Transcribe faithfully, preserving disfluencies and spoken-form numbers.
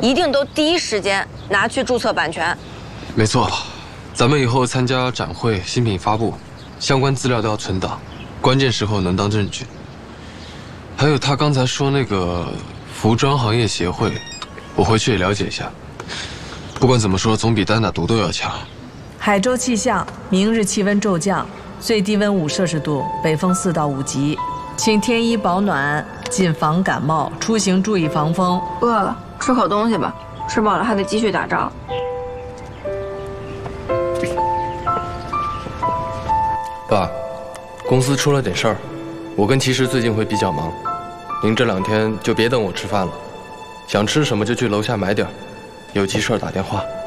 一定都第一时间拿去注册版权。 没错，咱们以后参加展会、新品发布，相关资料都要存档，关键时候能当证据。还有他刚才说那个服装行业协会，我回去也了解一下。不管怎么说，总比单打独斗要强。 海州气象，明日气温骤降，最低温五摄氏度，北风四到五级，请添衣保暖，谨防感冒，出行注意防风。 饿了，吃口东西吧，吃饱了还得继续打仗。 爸，公司出了点事儿，我跟其实最近会比较忙，您这两天就别等我吃饭了，想吃什么就去楼下买点儿，有急事儿打电话。